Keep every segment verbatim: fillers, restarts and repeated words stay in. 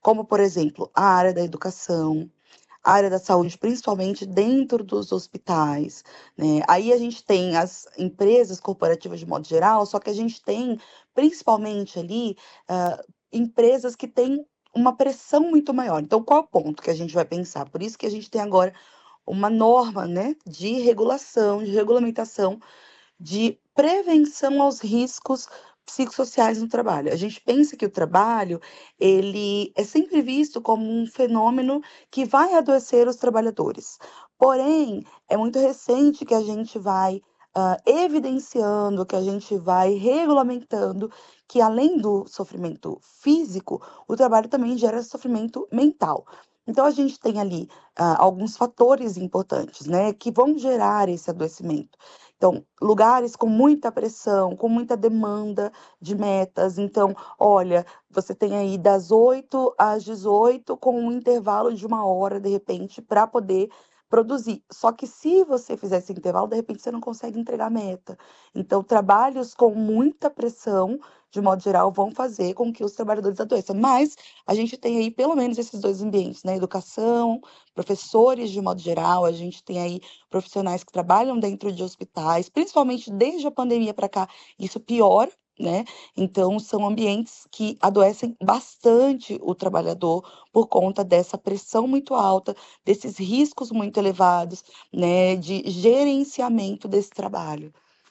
como, por exemplo, a área da educação, a área da saúde, principalmente dentro dos hospitais, né. Aí a gente tem as empresas corporativas de modo geral, só que a gente tem, principalmente ali, hã, empresas que têm uma pressão muito maior. Então qual é o ponto que a gente vai pensar? Por isso que a gente tem agora uma norma, né, de regulação, de regulamentação, de prevenção aos riscos psicossociais no trabalho. A gente pensa que o trabalho, ele é sempre visto como um fenômeno que vai adoecer os trabalhadores. Porém, é muito recente que a gente vai, hã, evidenciando, que a gente vai regulamentando que além do sofrimento físico, o trabalho também gera sofrimento mental. Então a gente tem ali, hã, alguns fatores importantes, né, que vão gerar esse adoecimento. Então, lugares com muita pressão, com muita demanda de metas. Então, olha, você tem aí das oito às dezoito com um intervalo de uma hora, de repente, para poder produzir. Só que se você fizer esse intervalo, de repente, você não consegue entregar a meta. Então, trabalhos com muita pressão, de modo geral, vão fazer com que os trabalhadores adoeçam. Mas a gente tem aí pelo menos esses dois ambientes, né, educação, professores de modo geral, a gente tem aí profissionais que trabalham dentro de hospitais, principalmente desde a pandemia para cá, isso piora, né. Então são ambientes que adoecem bastante o trabalhador por conta dessa pressão muito alta, desses riscos muito elevados, né, de gerenciamento desse trabalho.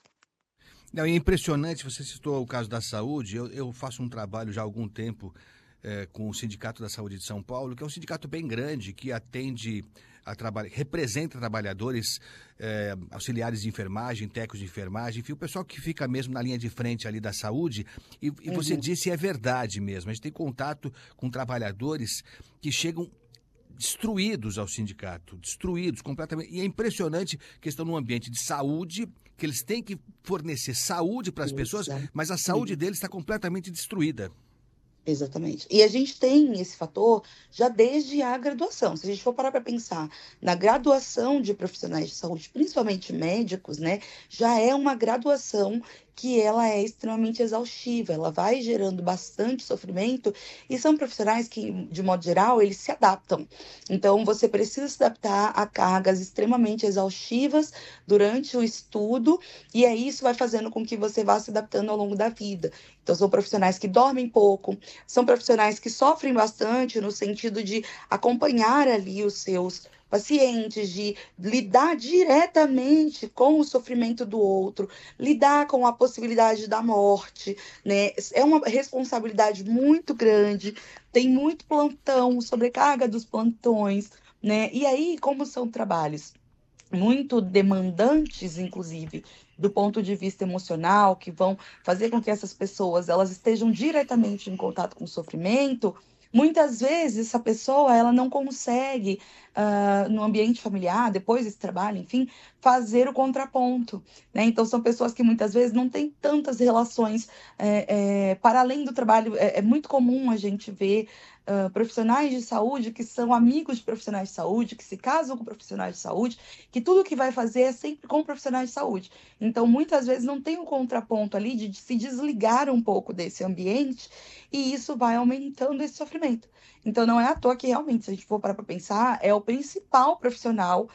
Não, e é impressionante, você citou o caso da saúde, eu eu faço um trabalho já há algum tempo, eh, com o Sindicato da Saúde de São Paulo, que é um sindicato bem grande, que atende a trabalha representa trabalhadores, eh, auxiliares de enfermagem, técnicos de enfermagem, enfim, o pessoal que fica mesmo na linha de frente ali da saúde, e e você Uhum. disse e é verdade mesmo, a gente tem contato com trabalhadores que chegam destruídos ao sindicato, destruídos completamente. E é impressionante que estão num ambiente de saúde, que eles têm que fornecer saúde para as pessoas, mas a saúde Exatamente. deles está completamente destruída. Exatamente. E a gente tem esse fator já desde a graduação. Se a gente for parar para pensar na graduação de profissionais de saúde, principalmente médicos, né, já é uma graduação que ela é extremamente exaustiva, ela vai gerando bastante sofrimento e são profissionais que, de modo geral, eles se adaptam. Então, você precisa se adaptar a cargas extremamente exaustivas durante o estudo, e aí isso vai fazendo com que você vá se adaptando ao longo da vida. Então, são profissionais que dormem pouco, são profissionais que sofrem bastante no sentido de acompanhar ali os seus pacientes, de lidar diretamente com o sofrimento do outro, lidar com a possibilidade da morte, né. É uma responsabilidade muito grande, tem muito plantão, sobrecarga dos plantões, né. E aí, como são trabalhos muito demandantes, inclusive, do ponto de vista emocional, que vão fazer com que essas pessoas, elas estejam diretamente em contato com o sofrimento, muitas vezes essa pessoa, ela não consegue, hã, no ambiente familiar, depois desse trabalho, enfim, fazer o contraponto, né. Então são pessoas que muitas vezes não têm tantas relações, eh eh, para além do trabalho. É é muito comum a gente ver, hã, profissionais de saúde que são amigos de profissionais de saúde, que se casam com profissionais de saúde, que tudo que vai fazer é sempre com profissionais de saúde. Então, muitas vezes não tem um contraponto ali de de se desligar um pouco desse ambiente, e isso vai aumentando esse sofrimento. Então não é à toa que realmente, se a gente for parar para pensar, é o principal profissional,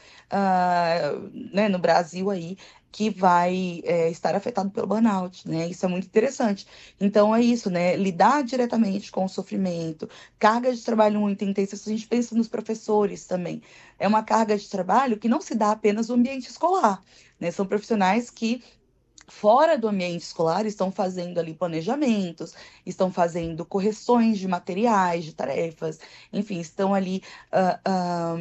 hã, né, no Brasil aí, que vai, eh, estar afetado pelo burnout, né, isso é muito interessante. Então é isso, né, lidar diretamente com o sofrimento, carga de trabalho muito intensa, se a gente pensa nos professores também, é uma carga de trabalho que não se dá apenas no ambiente escolar, né, são profissionais que, fora do ambiente escolar, estão fazendo ali planejamentos, estão fazendo correções de materiais, de tarefas, enfim, estão ali, hã hã,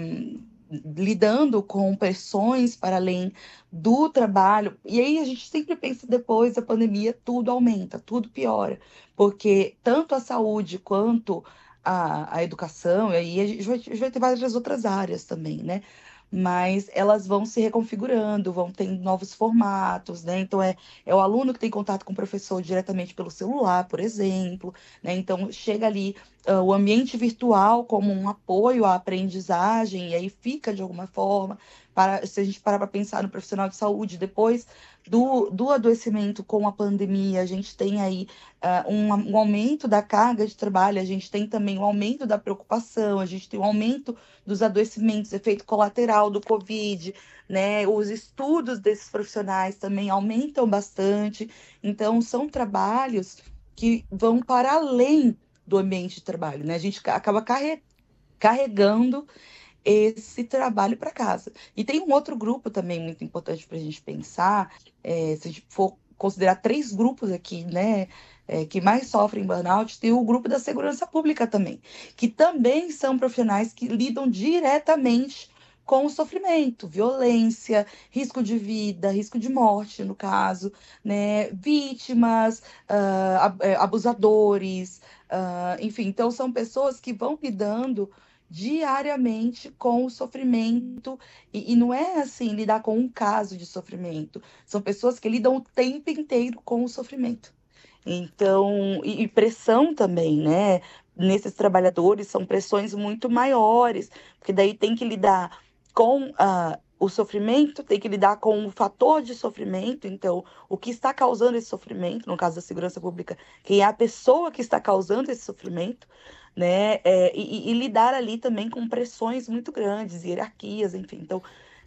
lidando com pressões para além do trabalho. E aí a gente sempre pensa depois da pandemia, tudo aumenta, tudo piora, porque tanto a saúde quanto a a educação, e aí a gente vai a gente vai ter várias outras áreas também, né, mas elas vão se reconfigurando, vão tendo novos formatos, né, então é é o aluno que tem contato com o professor diretamente pelo celular, por exemplo, né, então chega ali uh, o ambiente virtual como um apoio à aprendizagem, e aí fica de alguma forma, para, se a gente parar para pensar no profissional de saúde, depois do, do adoecimento com a pandemia, a gente tem aí uh, um, um aumento da carga de trabalho, a gente tem também um aumento da preocupação, a gente tem um aumento dos adoecimentos, efeito colateral do Covid, né? Os estudos desses profissionais também aumentam bastante, então são trabalhos que vão para além do ambiente de trabalho, né? A gente acaba carre- carregando esse trabalho para casa. E tem um outro grupo também muito importante para a gente pensar, é, se a gente for considerar três grupos aqui, né, é, que mais sofrem burnout, tem o grupo da segurança pública também, que também são profissionais que lidam diretamente com o sofrimento, violência, risco de vida, risco de morte, no caso, né, vítimas, ah, abusadores, ah, enfim, então são pessoas que vão lidando diariamente com o sofrimento, e, e não é assim lidar com um caso de sofrimento, são pessoas que lidam o tempo inteiro com o sofrimento. Então, e, e pressão também, né? Nesses trabalhadores são pressões muito maiores, porque daí tem que lidar com ah, o sofrimento, tem que lidar com o fator de sofrimento, então, o que está causando esse sofrimento, no caso da segurança pública, quem é a pessoa que está causando esse sofrimento, né? É, e, e lidar ali também com pressões muito grandes, hierarquias, enfim. Então,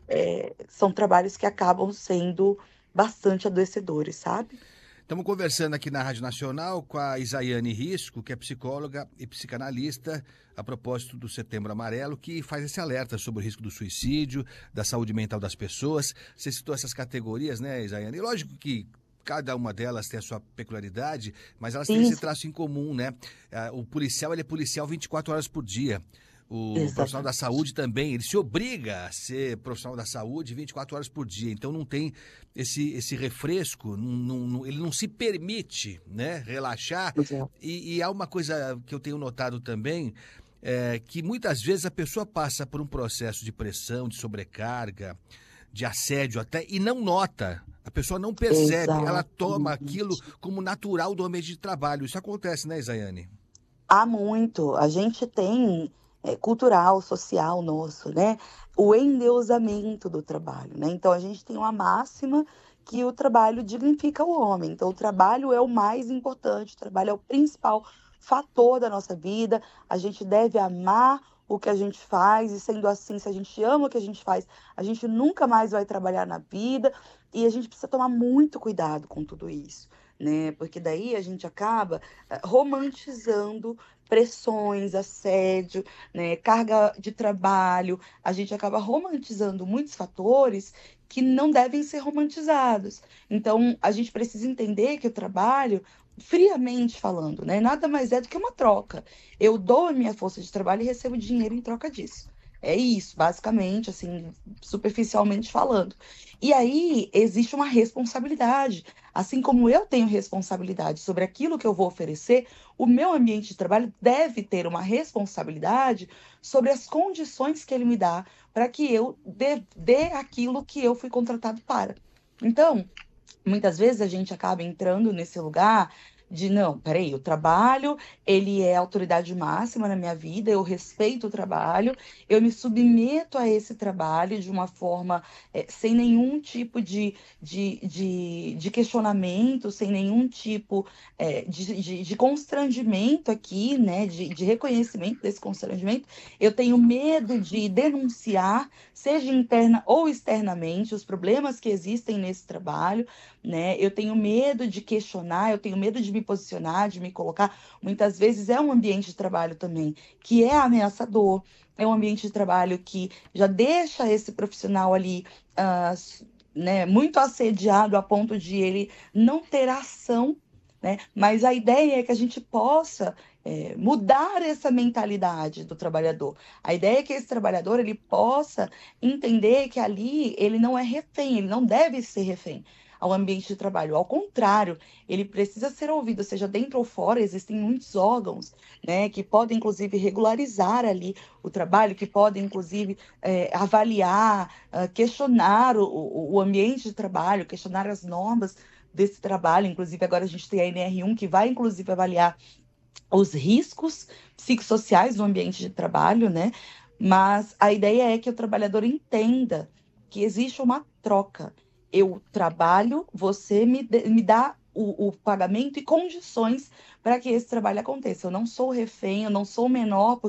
é, são trabalhos que acabam sendo bastante adoecedores, sabe? Estamos conversando aqui na Rádio Nacional com a Isaiane Risco, que é psicóloga e psicanalista, a propósito do Setembro Amarelo, que faz esse alerta sobre o risco do suicídio, da saúde mental das pessoas. Você citou essas categorias, né, Isaiane? E lógico que cada uma delas tem a sua peculiaridade, mas elas têm Sim, esse sim, traço em comum, né? O policial, ele é policial vinte e quatro horas por dia. O profissional da exatamente. saúde também, ele se obriga a ser profissional da saúde vinte e quatro horas por dia. Então não tem esse, esse refresco, não, não, ele não se permite, né, relaxar. Exato. E, e há uma coisa que eu tenho notado também, é que muitas vezes a pessoa passa por um processo de pressão, de sobrecarga, de assédio até, e não nota. A pessoa não percebe, ela toma aquilo Exatamente. como natural do ambiente de trabalho. Isso acontece, né, Isaiane? Há muito. A gente tem é, cultural, social nosso, né? O endeusamento do trabalho, né? Então a gente tem uma máxima que o trabalho dignifica o homem. Então o trabalho é o mais importante, o trabalho é o principal fator da nossa vida. A gente deve amar o que a gente faz, e sendo assim, se a gente ama o que a gente faz, a gente nunca mais vai trabalhar na vida, e a gente precisa tomar muito cuidado com tudo isso, né? Porque daí a gente acaba eh, romantizando pressões, assédio, né, carga de trabalho, a gente acaba romantizando muitos fatores que não devem ser romantizados. Então, a gente precisa entender que o trabalho, friamente falando, né, nada mais é do que uma troca. Eu dou a minha força de trabalho e recebo dinheiro em troca disso. É isso, basicamente, assim, superficialmente falando. E aí existe uma responsabilidade. Assim como eu tenho responsabilidade sobre aquilo que eu vou oferecer, o meu ambiente de trabalho deve ter uma responsabilidade sobre as condições que ele me dá para que eu dê, dê aquilo que eu fui contratado para. Então, muitas vezes a gente acaba entrando nesse lugar de não, peraí, o trabalho, ele é a autoridade máxima na minha vida, eu respeito o trabalho, eu me submeto a esse trabalho de uma forma eh, sem nenhum tipo de, de, de, de questionamento, sem nenhum tipo eh, de, de, de constrangimento aqui, né, de, de reconhecimento desse constrangimento. Eu tenho medo de denunciar, seja interna ou externamente, os problemas que existem nesse trabalho, né? Eu tenho medo de questionar, eu tenho medo de me posicionar, de me colocar. Muitas vezes é um ambiente de trabalho também que é ameaçador, é um ambiente de trabalho que já deixa esse profissional ali, ah, s- né, muito assediado a ponto de ele não ter ação, né? Mas a ideia é que a gente possa eh, mudar essa mentalidade do trabalhador. A ideia é que esse trabalhador ele possa entender que ali ele não é refém, ele não deve ser refém ao ambiente de trabalho. Ao contrário, ele precisa ser ouvido, seja dentro ou fora, existem muitos órgãos, né, que podem, inclusive, regularizar ali o trabalho, que podem, inclusive, eh, avaliar, ah, questionar o, o, o ambiente de trabalho, questionar as normas desse trabalho. Inclusive, agora a gente tem a N R um, que vai, inclusive, avaliar os riscos psicossociais do ambiente de trabalho, né? Mas a ideia é que o trabalhador entenda que existe uma troca. Eu trabalho, você me, me dá o, o pagamento e condições para que esse trabalho aconteça. Eu não sou refém, eu não sou menor